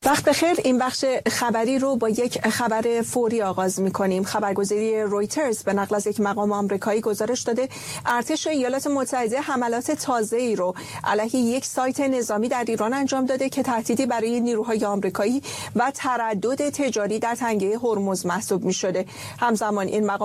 وقت بخیر. این بخش خبری رو با یک خبر فوری آغاز می‌کنیم. خبرگزاری رویترز به نقل از یک مقام آمریکایی گزارش داده ارتش ایالات متحده حملات تازه‌ای رو علیه یک سایت نظامی در ایران انجام داده که تهدیدی برای نیروهای آمریکایی و تردد تجاری در تنگه هرمز محسوب می‌شده. همزمان این مقام